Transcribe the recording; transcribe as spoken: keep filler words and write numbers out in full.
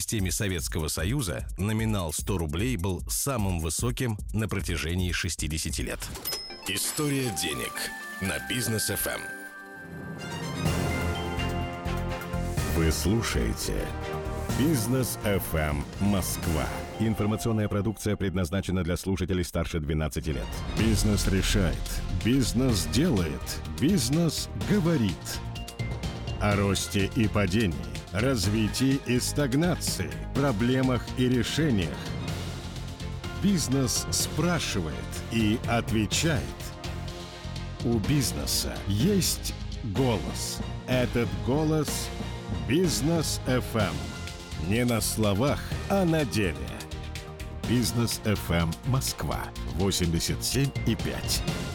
системе Советского Союза номинал сто рублей был самым высоким на протяжении шестидесяти лет. История денег на Бизнес эф эм. Вы слушаете Бизнес эф эм Москва. Информационная продукция предназначена для слушателей старше двенадцати лет. Бизнес решает. Бизнес делает. Бизнес говорит. О росте и падении, развитии и стагнации, проблемах и решениях. Бизнес спрашивает и отвечает. У бизнеса есть голос. Этот голос – Бизнес эф эм. Не на словах, а на деле. Бизнес эф эм Москва восемьдесят семь и пять.